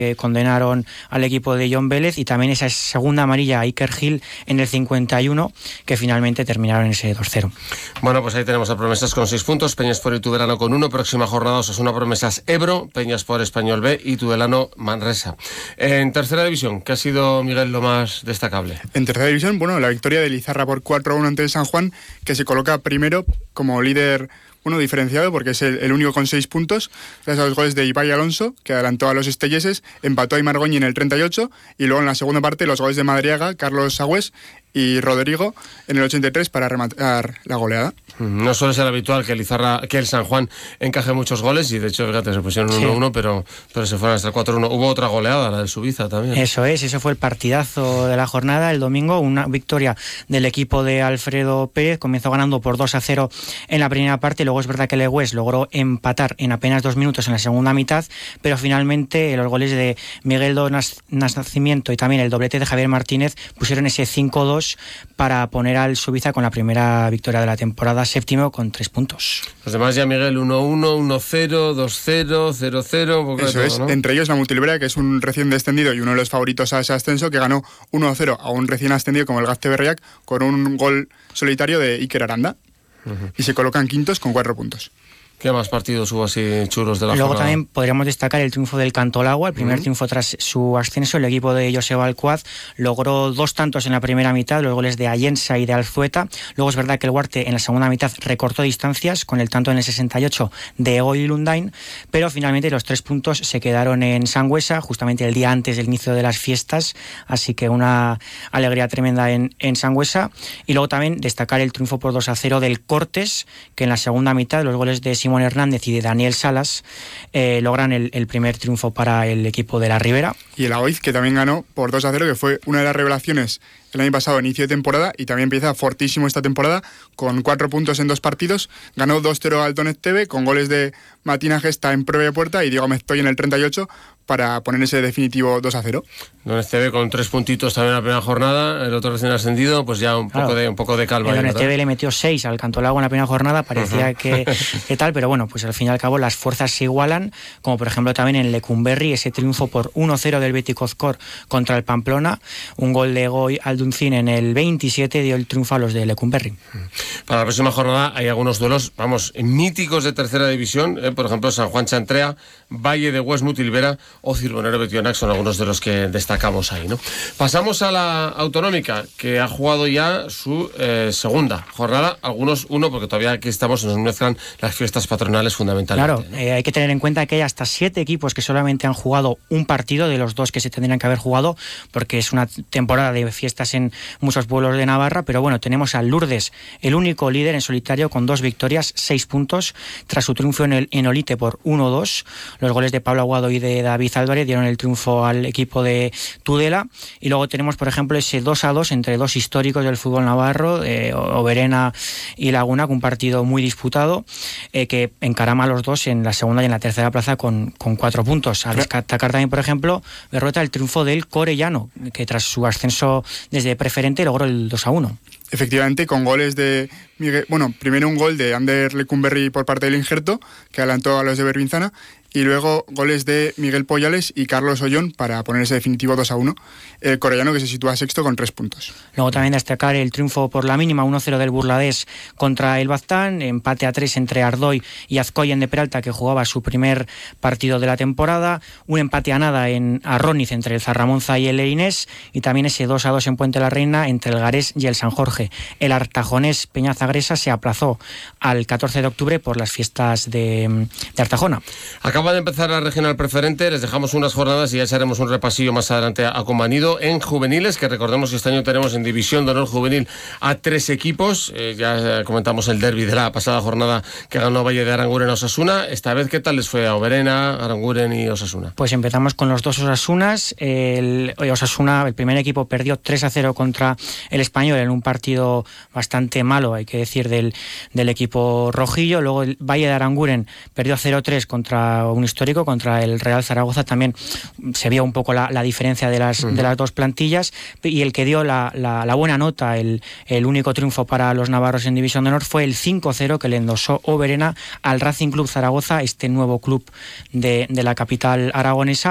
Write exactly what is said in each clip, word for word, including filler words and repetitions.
que condenaron al equipo de John Vélez, y también esa segunda amarilla a Iker Gil en el cincuenta y uno, que finalmente terminaron en ese dos cero. Bueno, pues ahí tenemos a Promesas con seis puntos, Peñaspor y Tudelano con uno. Próxima jornada Osasuna Promesas Ebro, Peñaspor Español B y Tudelano Manresa. En tercera división, ¿qué ha sido, Miguel, lo más destacable? En tercera división, bueno, la victoria de Lizarra por cuatro a uno ante el San Juan, que se coloca primero como líder, bueno, diferenciado porque es el, el único con seis puntos, gracias a los goles de Ibai Alonso, que adelantó a los estelleses, empató a Imargoñi en el treinta y ocho, y luego en la segunda parte los goles de Madriaga, Carlos Sagüés y Rodrigo en el ochenta y tres para rematar la goleada. No suele ser habitual que el Lizarra, que el San Juan encaje muchos goles, y de hecho, fíjate, se pusieron uno uno, sí. pero, pero se fueron hasta el cuatro uno. Hubo otra goleada, la del Subiza también. Eso es, eso fue el partidazo de la jornada el domingo, una victoria del equipo de Alfredo Pérez. Comenzó ganando por dos a cero en la primera parte, luego es verdad que Legües logró empatar en apenas dos minutos en la segunda mitad, pero finalmente los goles de Miguel Donas Nacimiento y también el doblete de Javier Martínez pusieron ese cinco dos para poner al Subiza con la primera victoria de la temporada, séptimo con tres puntos. Los demás ya, Miguel, uno uno, uno cero, dos cero, cero cero. Eso todo, es, ¿no? Entre ellos la Mutilbrea, que es un recién descendido y uno de los favoritos a ese ascenso, que ganó uno a cero a un recién ascendido como el Gazte Berriac con un gol solitario de Iker Aranda. Uh-huh. Y se colocan quintos con cuatro puntos. ¿Qué más partidos hubo así chulos de la Luego jornada? También podríamos destacar el triunfo del Cantolagua, el primer uh-huh. triunfo tras su ascenso. El equipo de Joseba Alcuaz logró dos tantos en la primera mitad, los goles de Ayensa y de Alzueta. Luego es verdad que el Huarte en la segunda mitad recortó distancias con el tanto en el sesenta y ocho de Egoy Lundain, pero finalmente los tres puntos se quedaron en Sangüesa, justamente el día antes del inicio de las fiestas, así que una alegría tremenda en, en Sangüesa. Y luego también destacar el triunfo por dos a cero del Cortes, que en la segunda mitad los goles de Simón Hernández y de Daniel Salas eh, logran el, el primer triunfo para el equipo de la Ribera. Y el Aoiz, que también ganó por dos a cero, que fue una de las revelaciones el año pasado, inicio de temporada, y también empieza fortísimo esta temporada, con cuatro puntos en dos partidos. Ganó dos cero al Donetsk T V, con goles de Matina Gesta en prueba de puerta y Diego Meztoy en el treinta y ocho, para poner ese definitivo dos a cero. Donetsk T V con tres puntitos también en la primera jornada, el otro recién ascendido, pues ya un poco, claro, de, un poco de calma. El Donetsk T V le metió seis al Cantolagua en la primera jornada, parecía uh-huh. que, que tal, pero bueno, pues al fin y al cabo las fuerzas se igualan, como por ejemplo también en Lecumberri, ese triunfo por uno cero del Betis Ozkor contra el Pamplona, un gol de Goy Alduncin en el veintisiete dio el triunfo a los de Lecumberri. Para la próxima jornada hay algunos duelos, vamos, míticos de tercera división, eh, por ejemplo San Juan Chantrea, Valle de Hues Mutilvera o Cirbonero Betionac, son algunos de los que destacamos ahí, ¿no? Pasamos a la autonómica, que ha jugado ya su eh, segunda jornada, algunos uno, porque todavía aquí estamos, nos mezclan las fiestas patronales fundamentalmente. Claro, ¿no? eh, hay que tener en cuenta que hay hasta siete equipos que solamente han jugado un partido de los dos que se tendrían que haber jugado, porque es una temporada de fiestas en muchos pueblos de Navarra, pero bueno, tenemos al Lourdes, el único líder en solitario con dos victorias, seis puntos, tras su triunfo en, el, en Olite por uno dos. Los goles de Pablo Aguado y de David Álvarez dieron el triunfo al equipo de Tudela, y luego tenemos, por ejemplo, ese dos a dos entre dos históricos del fútbol navarro, eh, Oberena y Laguna, un partido muy disputado, eh, que encarama a los dos en la segunda y en la tercera plaza con, con cuatro puntos. A destacar también, por ejemplo, Berrueta, el triunfo del Corellano, que tras su ascenso desde preferente logró el dos a uno. Efectivamente, con goles de Miguel, bueno, primero un gol de Ander Lecumberri por parte del Injerto, que adelantó a los de Berbinzana, y luego goles de Miguel Poyales y Carlos Ollón para poner ese definitivo dos a uno. El Corellano, que se sitúa sexto con tres puntos. Luego también destacar el triunfo por la mínima uno cero del Burladés contra el Baztán, empate a tres entre Ardoy y Azcoyen de Peralta, que jugaba su primer partido de la temporada, un empate a nada en Arroniz entre el Zarramonza y el Lerinés, y también ese dos a dos en Puente la Reina entre el Garés y el San Jorge. El Artajonés Peñazagresa se aplazó al catorce de octubre por las fiestas de, de Artajona. Acaba de empezar la regional preferente, les dejamos unas jornadas y ya haremos un repasillo más adelante a Comanido. En juveniles, que recordemos que este año tenemos en División de Honor Juvenil a tres equipos, eh, ya comentamos el derbi de la pasada jornada que ganó Valle de Aranguren a Osasuna. Esta vez, ¿qué tal les fue a Oberena, Aranguren y Osasuna? Pues empezamos con los dos Osasunas. El Osasuna, el primer equipo, perdió tres a cero contra el Español en un partido bastante malo, hay que decir, del, del equipo rojillo. Luego el Valle de Aranguren perdió cero tres contra un histórico, contra el Real Zaragoza. También se vio un poco la, la diferencia de las, uh-huh. de las dos plantillas, y el que dio la, la, la buena nota, el, el único triunfo para los navarros en División de Honor, fue el cinco cero que le endosó Oberena al Racing Club Zaragoza, este nuevo club de, de la capital aragonesa,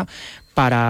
para